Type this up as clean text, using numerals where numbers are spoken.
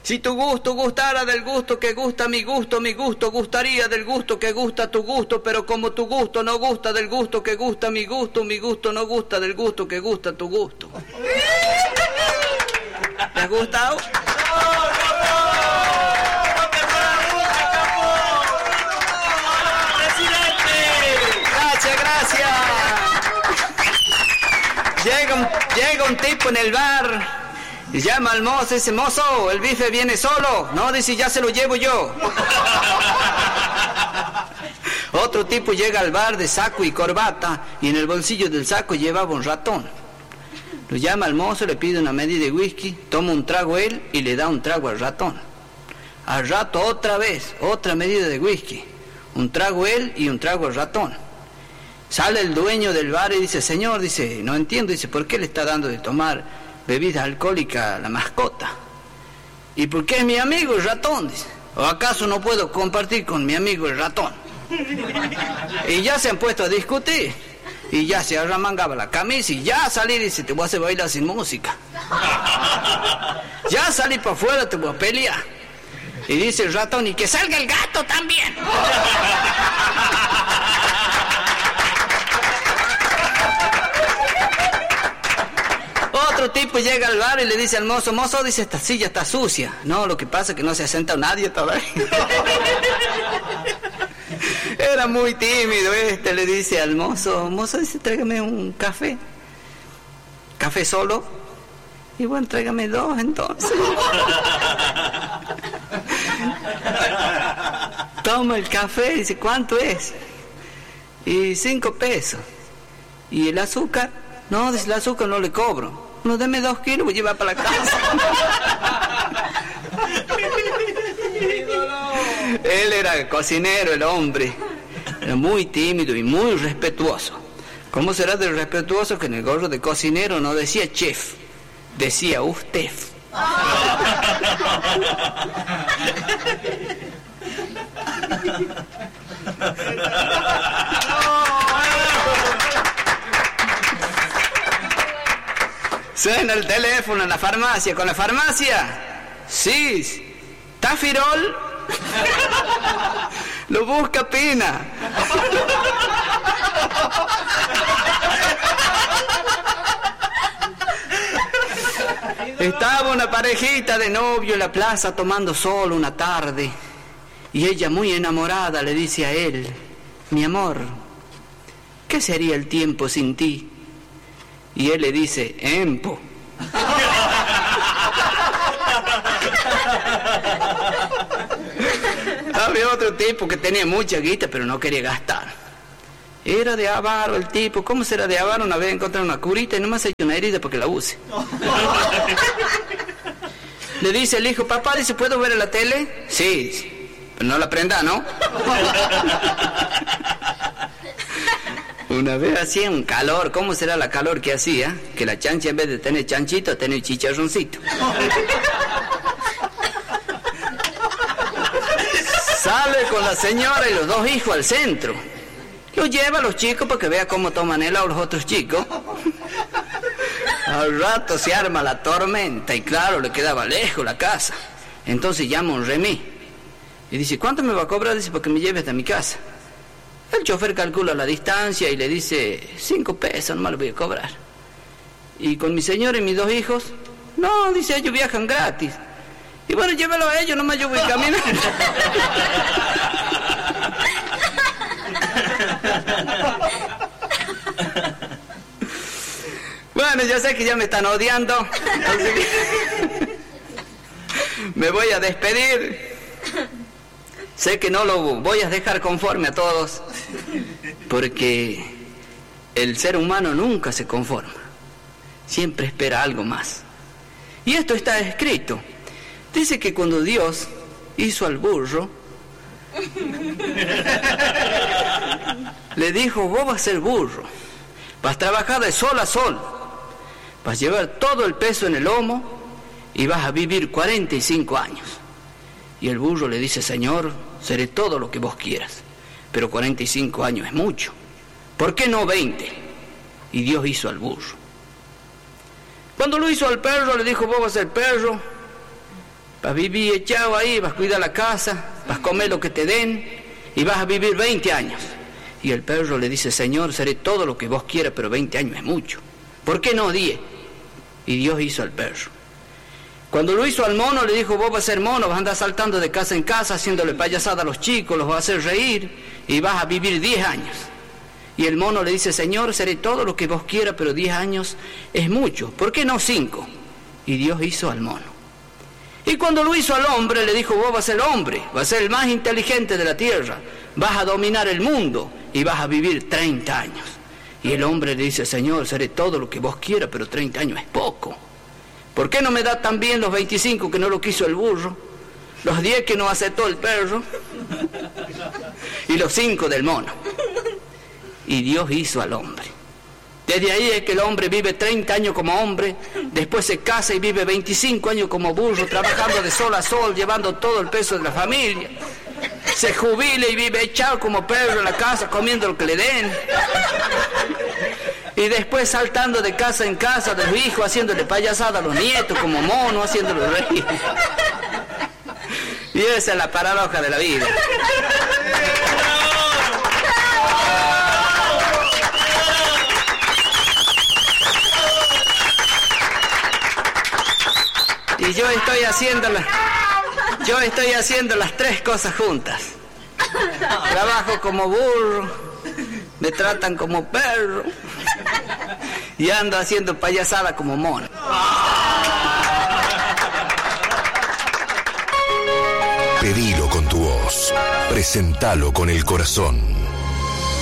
Si tu gusto gustara del gusto que gusta mi gusto gustaría del gusto que gusta tu gusto, pero como tu gusto no gusta del gusto que gusta mi gusto no gusta del gusto que gusta tu gusto. ¿Te ha gustado? Gracias. Llega un tipo en el bar y llama al mozo, dice: mozo, el bife viene solo. No, dice: ya se lo llevo yo. Otro tipo llega al bar de saco y corbata y en el bolsillo del saco llevaba un ratón. Lo llama al mozo, le pide una medida de whisky, toma un trago él y le da un trago al ratón. Al rato otra vez, otra medida de whisky, un trago él y un trago al ratón. Sale el dueño del bar y dice: señor, dice, no entiendo, dice, ¿por qué le está dando de tomar bebida alcohólica a la mascota? ¿Y por qué es mi amigo el ratón? Dice: ¿o acaso no puedo compartir con mi amigo el ratón? Y ya se han puesto a discutir, y ya se arremangaba la camisa, y ya salí, dice: te voy a hacer bailar sin música. Ya salí para afuera, te voy a pelear. Y dice el ratón: y que salga el gato también. Otro tipo llega al bar y le dice al mozo: mozo, dice, esta silla está sucia. No, lo que pasa es que no se ha sentado nadie todavía. Era muy tímido le dice al mozo: mozo, dice, tráigame un café. ¿Café solo? Y bueno, tráigame dos entonces. Toma el café, dice: ¿cuánto es? Y 5 pesos. ¿Y el azúcar? No, dice, el azúcar no le cobro. No, deme 2 kilos, voy a llevar para la casa. Él era cocinero, el hombre. Era muy tímido y muy respetuoso. ¿Cómo será de respetuoso que en el gorro de cocinero no decía chef, decía usted? Suena el teléfono en la farmacia. ¿Con la farmacia? Sí. ¿Tafirol? Lo busca Pina. Estaba una parejita de novio en la plaza tomando sol una tarde, y ella, muy enamorada, le dice a él: mi amor, ¿qué sería el tiempo sin ti? Y él le dice: empo. Había otro tipo que tenía mucha guita pero no quería gastar. Era de avaro el tipo. ¿Cómo será de avaro? Una vez encontré una curita y no me ha hecho una herida porque la use. Le dice el hijo: papá, dice, ¿puedo ver en la tele? Sí, pero no la prenda, ¿no? Una vez hacía un calor. ¿Cómo será la calor que hacía? Que la chancha, en vez de tener chanchito, tenía chicharroncito. Sale con la señora y los 2 hijos al centro. Lo lleva a los chicos para que vea cómo toman helado los otros chicos. Al rato se arma la tormenta y claro, le quedaba lejos la casa. Entonces llama un remis y dice: ¿cuánto me va a cobrar? Dice: para que me lleve hasta mi casa. El chofer calcula la distancia y le dice: 5 pesos, nomás le voy a cobrar. ¿Y con mi señora y mis 2 hijos? No, dice, ellos viajan gratis. Y bueno, llévalo a ellos, nomás yo voy a caminar. Bueno, yo sé que ya me están odiando, así que me voy a despedir. Sé que no lo voy a dejar conforme a todos, porque el ser humano nunca se conforma, siempre espera algo más. Y esto está escrito. Dice que cuando Dios hizo al burro, le dijo: vos vas a ser burro, vas a trabajar de sol a sol, vas a llevar todo el peso en el lomo y vas a vivir 45 años. Y el burro le dice: Señor, seré todo lo que vos quieras, pero 45 años es mucho, ¿por qué no 20? Y Dios hizo al burro. Cuando lo hizo al perro, le dijo: vos vas a ser perro, Vas a vivir echado ahí, vas a cuidar la casa, vas a comer lo que te den y vas a vivir 20 años. Y el perro le dice, Señor, seré todo lo que vos quieras, pero 20 años es mucho. ¿Por qué no 10? Y Dios hizo al perro. Cuando lo hizo al mono, le dijo, vos vas a ser mono, vas a andar saltando de casa en casa, haciéndole payasada a los chicos, los vas a hacer reír y vas a vivir 10 años. Y el mono le dice, Señor, seré todo lo que vos quieras, pero 10 años es mucho. ¿Por qué no 5? Y Dios hizo al mono. Y cuando lo hizo al hombre, le dijo, vos vas a ser hombre, vas a ser el más inteligente de la tierra, vas a dominar el mundo y vas a vivir 30 años. Y el hombre le dice, Señor, seré todo lo que vos quieras, pero 30 años es poco. ¿Por qué no me da también los 25 que no lo quiso el burro, los 10 que no aceptó el perro y los 5 del mono? Y Dios hizo al hombre. Desde ahí es que el hombre vive 30 años como hombre, después se casa y vive 25 años como burro, trabajando de sol a sol, llevando todo el peso de la familia. Se jubila y vive echado como perro en la casa, comiendo lo que le den. Y después saltando de casa en casa de los hijos, haciéndole payasada a los nietos como mono, haciéndole reír. Y esa es la paradoja de la vida. Y yo estoy haciendo las 3 cosas juntas. Trabajo como burro, me tratan como perro y ando haciendo payasada como mono. Pedilo con tu voz, presentalo con el corazón.